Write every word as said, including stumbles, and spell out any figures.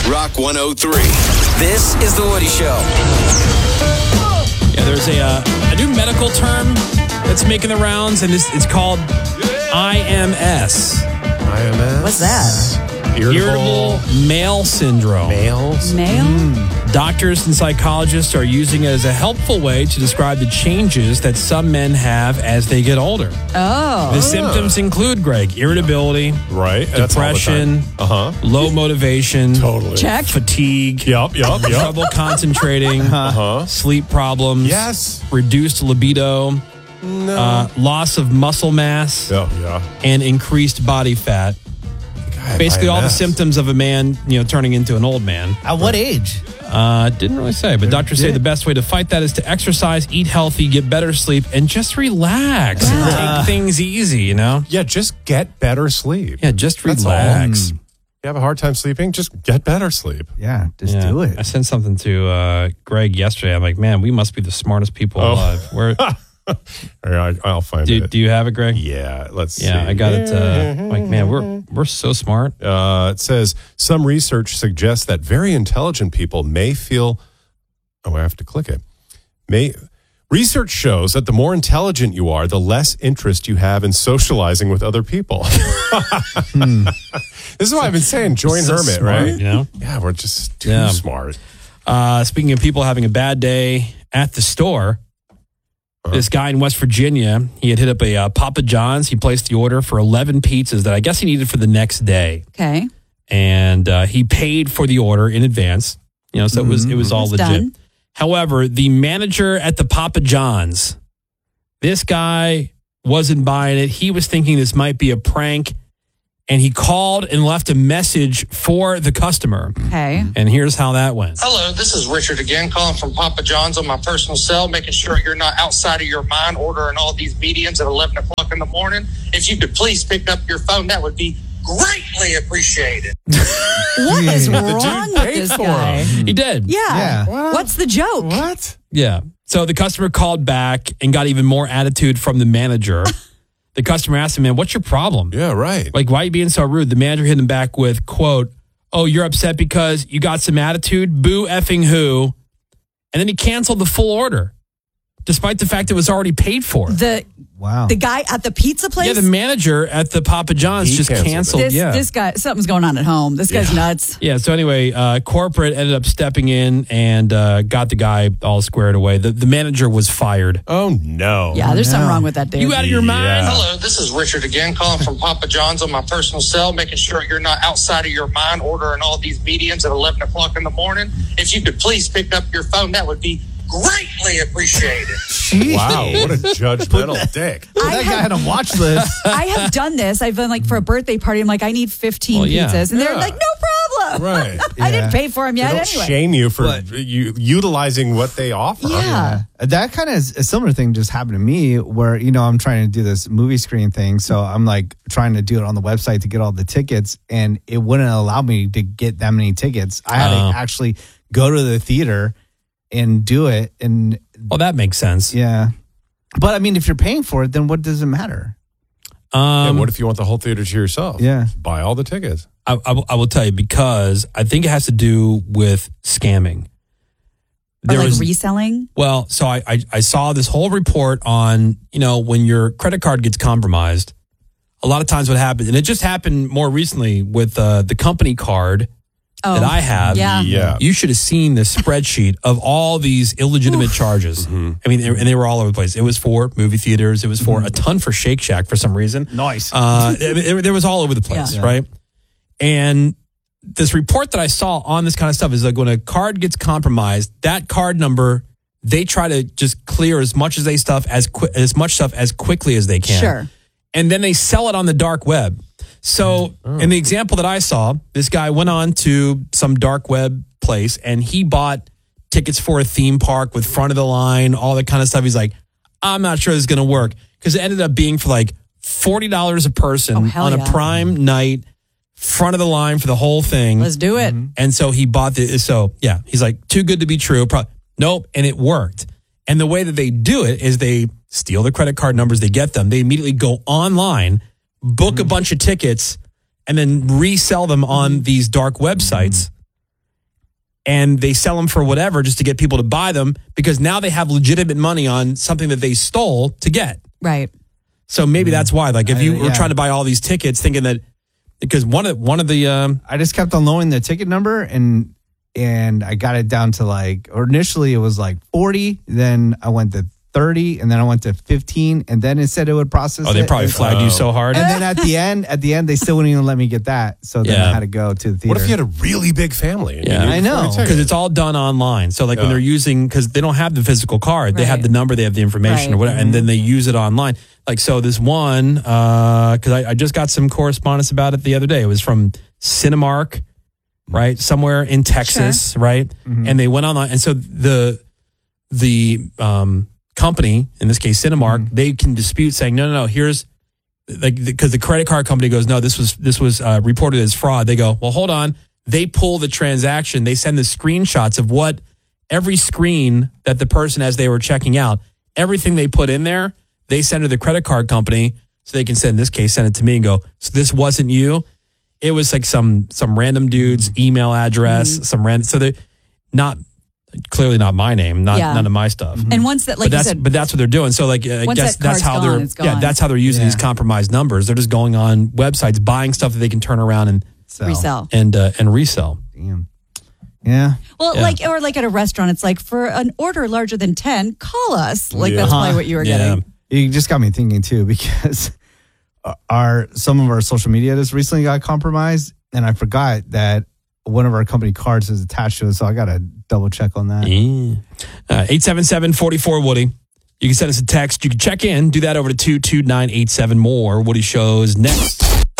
Rock one oh three. This is The Woody Show. Yeah, there's a uh, a new medical term that's making the rounds, and this it's called I M S. I M S? What's that? Irritable, Irritable male syndrome. Males? Male? Mm. Doctors and psychologists are using it as a helpful way to describe the changes that some men have as they get older. Oh. The symptoms include, Greg, irritability, right, depression, uh-huh. low motivation, totally, check, fatigue, yup, yup, yup. trouble concentrating, uh-huh. sleep problems, yes, reduced libido, no. uh, loss of muscle mass, oh, yeah. and increased body fat. God, Basically, I M S. all the symptoms of a man, you know, turning into an old man. At what age? Uh, didn't really say, but doctors say the best way to fight that is to exercise, eat healthy, get better sleep, and just relax. Yeah. And take things easy, you know? Yeah, just get better sleep. Yeah, just That's relax. all. You have a hard time sleeping? Just get better sleep. Yeah, just Yeah. do it. I sent something to uh, Greg yesterday. I'm like, man, we must be the smartest people Oh. alive. We're, All right, I'll find do, it. do you have it, Greg? Yeah, let's Yeah, see. I got it. Uh, like, man, we're we're so smart. Uh, it says some research suggests that very intelligent people may feel. Oh, I have to click it. May research shows that the more intelligent you are, the less interest you have in socializing with other people. hmm. This is why I've been saying join So Hermit, smart, right? You know? Yeah, we're just too Yeah. smart. Uh, speaking of people having a bad day at the store, this guy in West Virginia, he had hit up a uh, Papa John's. He placed the order for eleven pizzas that I guess he needed for the next day. Okay. And uh, he paid for the order in advance. You know, so it was it was all It's legit. done. However, the manager at the Papa John's, this guy wasn't buying it. He was thinking this might be a prank. And he called and left a message for the customer. Okay. And here's how that went. Hello, this is Richard again, calling from Papa John's on my personal cell, making sure you're not outside of your mind ordering all these mediums at eleven o'clock in the morning. If you could please pick up your phone, that would be greatly appreciated. What is wrong with paid this for guy? He did. Yeah. Yeah. What? What's the joke? What? Yeah. So the customer called back and got even more attitude from the manager. The customer asked him, man, what's your problem? Yeah, right. Like, why are you being so rude? The manager hit him back with, quote, oh, you're upset because you got some attitude? Boo effing who? And then he canceled the full order, despite the fact it was already paid for. The Wow. the guy at the pizza place? Yeah, the manager at the Papa John's He just canceled it. canceled. this, yeah. this guy, something's going on at home. This guy's nuts. Yeah, so anyway, uh, corporate ended up stepping in and uh, got the guy all squared away. The, the manager was fired. Oh, no. Yeah, there's something no. wrong with that dude. You out of your mind? Yeah. Hello, this is Richard again, calling from Papa John's on my personal cell, making sure you're not outside of your mind ordering all these mediums at eleven o'clock in the morning. If you could please pick up your phone, that would be greatly appreciated. Wow, what a judgmental dick. Put that guy on a watch list. I have done this. I've been like for a birthday party. I'm like, I need fifteen Well, yeah. pizzas, and they're Yeah. like, no problem. Right. I Yeah. didn't pay for them They yet don't anyway. shame you for But- you, utilizing what they offer. Yeah. That kind of is a similar thing just happened to me where, you know, I'm trying to do this movie screen thing. So I'm like trying to do it on the website to get all the tickets, and it wouldn't allow me to get that many tickets. I had Oh. to actually go to the theater and do it. And Well, that makes sense. yeah. But I mean, if you're paying for it, then what does it matter? Yeah, Um, what if you want the whole theater to yourself? Yeah. Buy all the tickets. I, I, will- I will tell you because I think it has to do with scamming. Or like was- reselling. Well, so I, I I saw this whole report on, you know, when your credit card gets compromised, a lot of times what happens, and it just happened more recently with uh, the company card Oh, that I have. Yeah. Yeah. You should have seen this spreadsheet of all these illegitimate charges. Mm-hmm. I mean, they- and they were all over the place. It was for movie theaters. It was for a ton for Shake Shack for some reason. Nice. Uh, it, it, there was all over the place, Yeah. right? And this report that I saw on this kind of stuff is like when a card gets compromised, that card number, they try to just clear as much as they stuff as qui- as much stuff as quickly as they can. Sure. And then they sell it on the dark web. So in the example that I saw, this guy went on to some dark web place and he bought tickets for a theme park with front of the line, all that kind of stuff. He's like, I'm not sure this is going to work because it ended up being for like forty dollars a person Oh, hell on a yeah. prime night, front of the line for the whole thing. Let's do it. And so he bought the, so yeah, he's like, too good to be true. Pro- nope. And it worked. And the way that they do it is they steal the credit card numbers, they get them, they immediately go online, book a bunch of tickets, and then resell them on these dark websites. and they sell them for whatever just to get people to buy them because now they have legitimate money on something that they stole to get. Right. So maybe that's why. Like if you I- were yeah. trying to buy all these tickets thinking that because one of one of the um, I just kept on knowing the ticket number and and I got it down to like, or initially it was like forty, then I went to thirty, and then I went to fifteen, and then it said it would process oh they it. probably and, flagged you so hard. and then at the end, at the end, they still wouldn't even let me get that. So then Yeah. I had to go to the theater. What if you had a really big family? and you Yeah. needed I know. forty tickets? Because it's all done online. So like when Yeah. they're using, because they don't have the physical card, they have Right. the number, they have the information or Right. whatever, and then they use it online. Like so, this one, because I, I just got some correspondence about it the other day. It was from Cinemark, right, somewhere in Texas, right, and they went online, and so the the um, company, in this case Cinemark, they can dispute saying no, no, no. Here's like because the credit card company goes, no, this was this was uh, reported as fraud. They go, well, hold on. They pull the transaction. They send the screenshots of what every screen that the person, as they were checking out, everything they put in there, they send to the credit card company so they can send, in this case, send it to me and go, so this wasn't you. It was like some some random dude's email address, Mm-hmm. some random. So they not clearly not my name, not Yeah. none of my stuff. And once that, like but you that's said, but that's what they're doing. So like uh, I Once guess that that's card's how gone, they're it's yeah gone. that's how they're using Yeah. these compromised numbers. They're just going on websites, buying stuff that they can turn around and So, resell. and uh, and resell. Damn. Yeah. Well, Yeah. like or like at a restaurant, it's like for an order larger than ten, call us. Like Yeah. that's Uh-huh. probably what you were Yeah. getting. You just got me thinking too, because our some of our social media just recently got compromised, and I forgot that one of our company cards is attached to it, so I got to double check on that. Uh, eight seven seven, four four, Woody. You can send us a text. You can check in. Do that over to two two nine eight seven. More Woody shows next.